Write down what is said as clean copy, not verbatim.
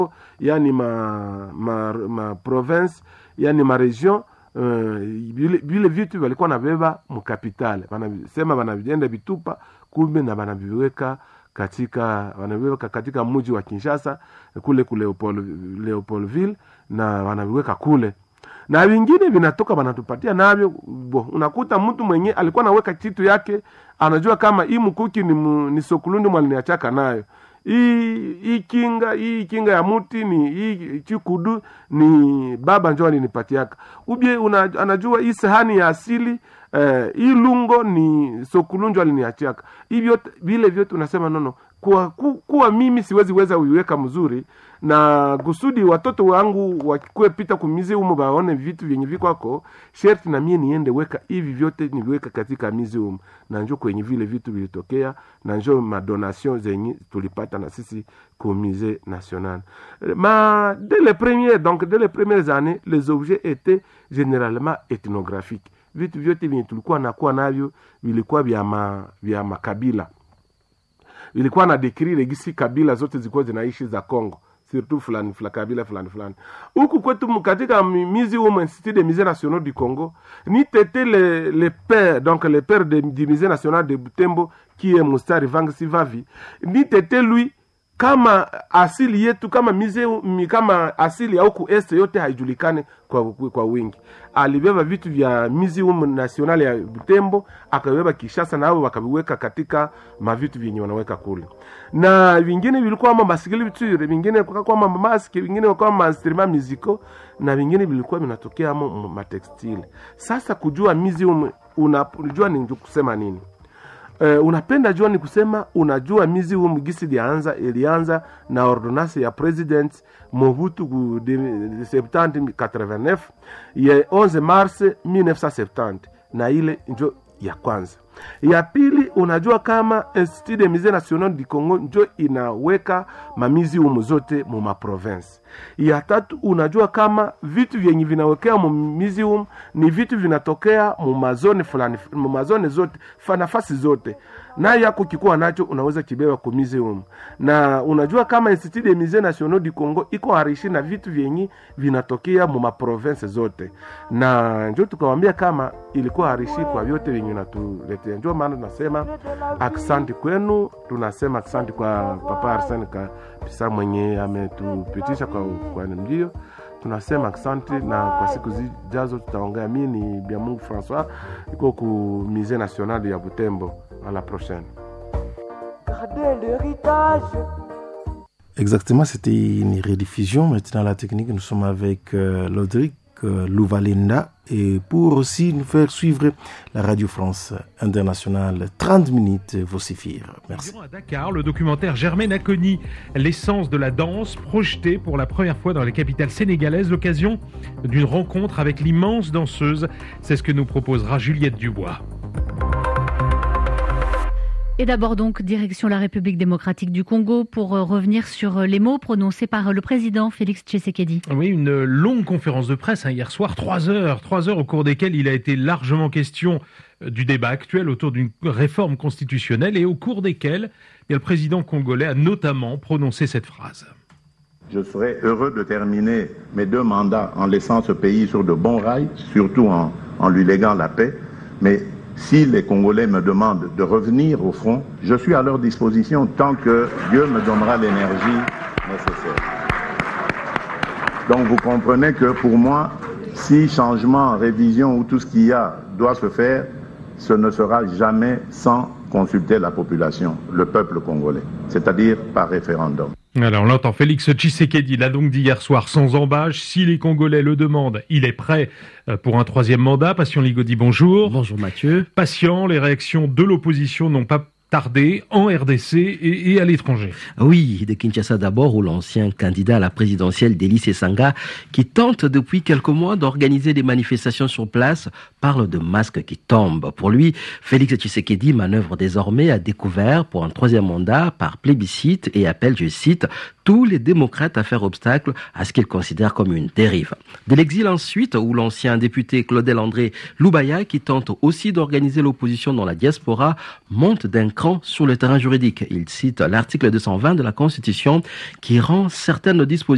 yani ma province, yani ma region, vile vitu walikuwa nabeba mkapitale. Wanasema wanavienda vitupa, kumbe na wanaviweka katika mji wa Kinshasa, kule Leopoldville, na wanaviweka kule. Na vingine vinatoka wanatupatia navyo. Unakuta mtu mwenye alikuwa anaweka kitu yake, anajua kama hii mkuki ni Sokulundi mwaliniachaka nayo. Hii kinga ya muti ni hii chikudu ni baba njoo alinipatiaka. Ubie anajua hii sahani ya asili, hii lungo ni Sokulunjo aliniachaka. Hivyo vile vyote unasema nono, kuwa mimi siwezi weza uiweka mzuri, na kusudi watoto wangu wakue pita kumizi umu baone vitu vyenye viko wako, sherti na mie niende weka hivi vyote niweka katika mizi umu. Na njoo kwenye vile vitu vilitokea, na njoo madonation zenye tulipata na sisi ku musée national. Dès les premières années, les objets étaient généralement ethnographiques. Vitu vyote vyenye tulikuwa nakuwa navyo vilikuwa vya makabila. Vilikuwa na décrire gisi kabila zote zilikuwa zinaishi za Congo, surtout kabila fulani. Huku kwetu katika mizi au Institut des Musées Nationaux du Congo, ni tete le père, donc le père du Musée National de Butembo, qui est Mustari Vangsivavi, ni tete lui kama asili yetu, kama asili ya huku este yote haijulikane kwa wingi. Alibeba vitu vya Museum National ya Butembo, akabeba Kinshasa, na hao wakaviweka katika mavitu vyenye wanaweka kule. Na vingine vilikuwa kama masikiliture, vingine kama maski, vingine kama instruments musicaux, na vingine vilikuwa vinatokea ma textile. Sasa kujua museum unajua ni kusema nini? Unapenda jua ni kusema unajua museum gisi ilianza na ordonnance ya president Mobutu de septembre 89 ya 11 mars 1970, na ile njo ya kwanza. Ya pili, unajua kama Institut des Musées Nationaux du Congo njo inaweka museum zote mu province. Ya tatu, unajua kama vitu vyenye vinawekea mu museum ni vitu vinatokea mu mazone zote, nafasi zote. Na yako kikuwa nacho unaweza kibeba ku museum. Na unajua kama Institut des Musées Nationaux du Congo iko harishi na vitu vyenye vinatokea mu province zote. Na njo tukawaambia kama ilikuwa harishi kwa vyote vyenye natuletea. Njo maana tunasema asante kwenu, tunasema asante kwa Papa Arsene Kapisa mwenye ametupitisha kwa ndio. Tunasema asante, na kwa siku zijazo tutaongea. Mimi ni Biamungu François, iko ku Musée National ya Butembo. À la prochaine. Gardez l'héritage. Exactement, c'était une rediffusion. Maintenant, la technique, nous sommes avec Lodric Louvalenda, et pour aussi nous faire suivre la Radio France Internationale. 30 minutes vont suffire. Merci. À Dakar, le documentaire Germaine a connu l'essence de la danse, projeté pour la première fois dans les capitales sénégalaises, l'occasion d'une rencontre avec l'immense danseuse. C'est ce que nous proposera Juliette Dubois. Et d'abord donc, direction la République démocratique du Congo pour revenir sur les mots prononcés par le président Félix Tshisekedi. Oui, une longue conférence de presse hier soir, 3 heures au cours desquelles il a été largement question du débat actuel autour d'une réforme constitutionnelle et au cours desquelles le président congolais a notamment prononcé cette phrase. Je serais heureux de terminer mes 2 mandats en laissant ce pays sur de bons rails, surtout en lui léguant la paix, mais si les Congolais me demandent de revenir au front, je suis à leur disposition tant que Dieu me donnera l'énergie nécessaire. Donc vous comprenez que pour moi, si changement, révision ou tout ce qu'il y a doit se faire, ce ne sera jamais sans consulter la population, le peuple congolais, c'est-à-dire par référendum. Alors, on l'entend, Félix Tshisekedi l'a donc dit hier soir sans embâche. Si les Congolais le demandent, il est prêt pour un 3e mandat. Patient Ligodi, bonjour. Bonjour Mathieu. Patient, les réactions de l'opposition n'ont pas tardé en RDC et à l'étranger. Oui, de Kinshasa d'abord, où l'ancien candidat à la présidentielle Delis Esanga, qui tente depuis quelques mois d'organiser des manifestations sur place, parle de masques qui tombent. Pour lui, Félix Tshisekedi manœuvre désormais à découvert pour un 3e mandat par plébiscite et appelle, je cite, tous les démocrates à faire obstacle à ce qu'il considère comme une dérive. De l'exil ensuite, où l'ancien député Claudel André Loubaya, qui tente aussi d'organiser l'opposition dans la diaspora, monte d'un cran sur le terrain juridique. Il cite l'article 220 de la Constitution qui rend certaines dispositions